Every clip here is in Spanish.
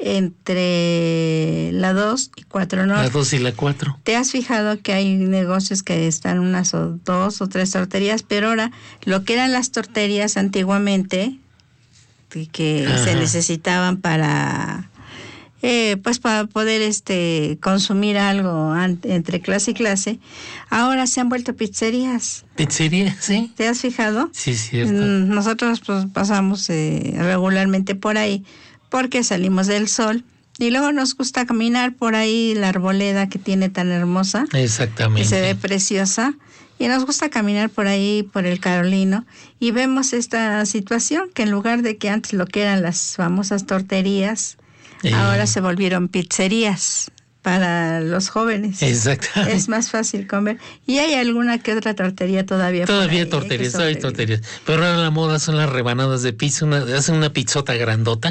entre la 2 y 4 Norte. La 2 y la 4. ¿Te has fijado que hay negocios que están unas o 2 o 3 torterías? Pero ahora, lo que eran las torterías antiguamente, que se necesitaban para poder consumir algo entre clase y clase, ahora se han vuelto pizzerías. ¿Pizzería? Sí. ¿Te has fijado? Sí, cierto. Nosotros pues pasamos regularmente por ahí porque salimos del sol y luego nos gusta caminar por ahí la arboleda que tiene tan hermosa. Exactamente. Que se ve preciosa. Y nos gusta caminar por ahí, por el Carolino, y vemos esta situación que en lugar de que antes lo que eran las famosas torterías, ahora se volvieron pizzerías para los jóvenes. Exactamente. Es más fácil comer. Y hay alguna que otra tortería todavía. Todavía hay torterías. Pero ahora la moda son las rebanadas de pizza, hacen una pizzota grandota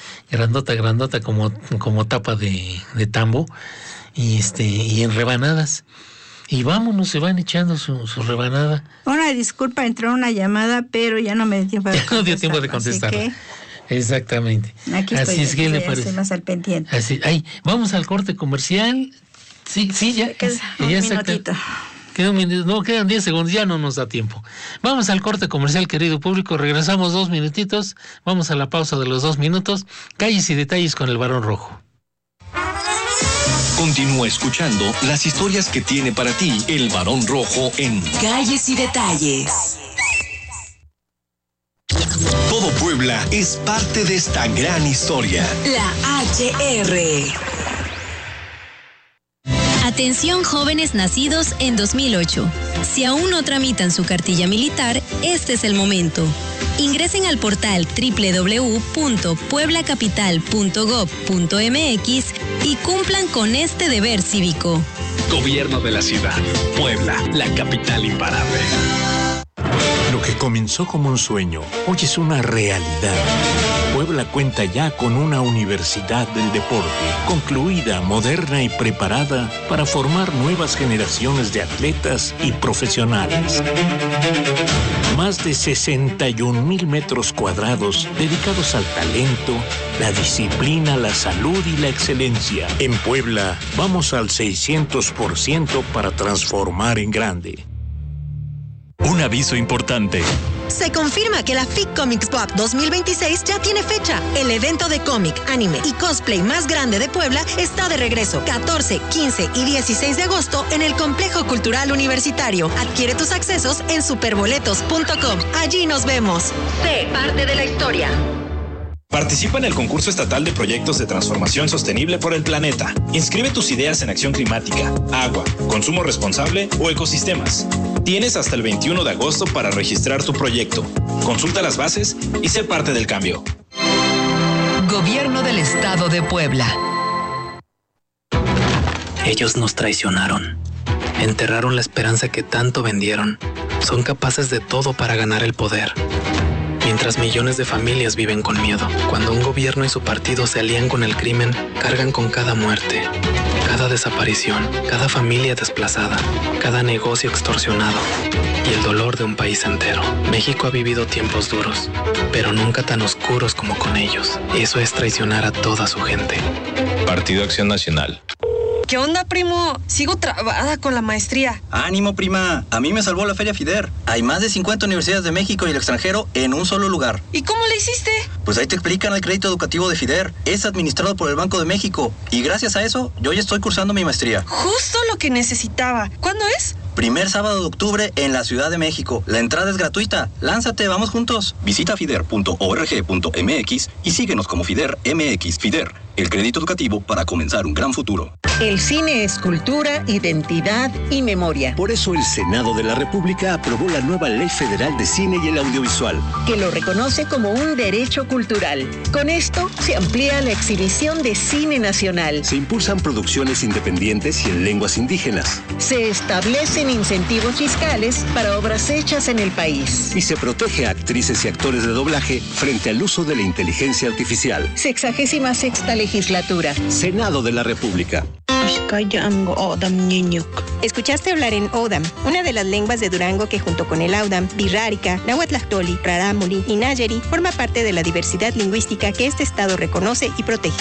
como tapa de tambo, y en rebanadas. Y vámonos, se van echando su rebanada. Una disculpa, entró una llamada, pero ya no me dio tiempo de contestar. No dio tiempo de contestar. Exactamente. Aquí estoy, así es que le parece. Más al pendiente. Así, vamos al corte comercial. Sí, ya. Queda un minutito. Quedan 10 segundos, ya no nos da tiempo. Vamos al corte comercial, querido público. Regresamos 2 minutitos. Vamos a la pausa de los 2 minutos. Calles y detalles con el Barón Rojo. Continúa escuchando las historias que tiene para ti el Barón Rojo en Calles y Detalles. Todo Puebla es parte de esta gran historia. La HR. Atención jóvenes nacidos en 2008. Si aún no tramitan su cartilla militar, este es el momento. Ingresen al portal www.pueblacapital.gov.mx y cumplan con este deber cívico. Gobierno de la ciudad. Puebla, la capital imparable. Lo que comenzó como un sueño, hoy es una realidad. Puebla cuenta ya con una universidad del deporte, concluida, moderna y preparada para formar nuevas generaciones de atletas y profesionales. Más de 61,000 metros cuadrados dedicados al talento, la disciplina, la salud y la excelencia. En Puebla, vamos al 600% para transformar en grande. Un aviso importante. Se confirma que la FIC Comics Pop 2026 ya tiene fecha. El evento de cómic, anime y cosplay más grande de Puebla está de regreso. 14, 15 y 16 de agosto en el Complejo Cultural Universitario. Adquiere tus accesos en superboletos.com. Allí nos vemos. Sé parte de la historia. Participa en el concurso estatal de proyectos de transformación sostenible por el planeta. Inscribe tus ideas en acción climática, agua, consumo responsable o ecosistemas. Tienes hasta el 21 de agosto para registrar tu proyecto. Consulta las bases y sé parte del cambio. Gobierno del Estado de Puebla. Ellos nos traicionaron. Enterraron la esperanza que tanto vendieron. Son capaces de todo para ganar el poder. Mientras millones de familias viven con miedo, cuando un gobierno y su partido se alían con el crimen, cargan con cada muerte, cada desaparición, cada familia desplazada, cada negocio extorsionado y el dolor de un país entero. México ha vivido tiempos duros, pero nunca tan oscuros como con ellos. Eso es traicionar a toda su gente. Partido Acción Nacional. ¿Qué onda, primo? Sigo trabada con la maestría. Ánimo, prima. A mí me salvó la Feria FIDER. Hay más de 50 universidades de México y el extranjero en un solo lugar. ¿Y cómo le hiciste? Pues ahí te explican el crédito educativo de FIDER. Es administrado por el Banco de México. Y gracias a eso, yo ya estoy cursando mi maestría. Justo lo que necesitaba. ¿Cuándo es? Primer sábado de octubre en la Ciudad de México. La entrada es gratuita. Lánzate, vamos juntos. Visita fider.org.mx y síguenos como FIDER MX. FIDER, el crédito educativo para comenzar un gran futuro. El cine es cultura, identidad y memoria. Por eso el Senado de la República aprobó la nueva Ley Federal de Cine y el Audiovisual, que lo reconoce como un derecho cultural. Con esto se amplía la exhibición de cine nacional. Se impulsan producciones independientes y en lenguas indígenas. Se establecen incentivos fiscales para obras hechas en el país. Y se protege a actrices y actores de doblaje frente al uso de la inteligencia artificial. 66ª legislatura. Senado de la República. Escuchaste hablar en Odam, una de las lenguas de Durango que junto con el Audam, Birrárica, Nahuatlahtoli, Rarámuri y Nayeri forma parte de la diversidad lingüística que este estado reconoce y protege.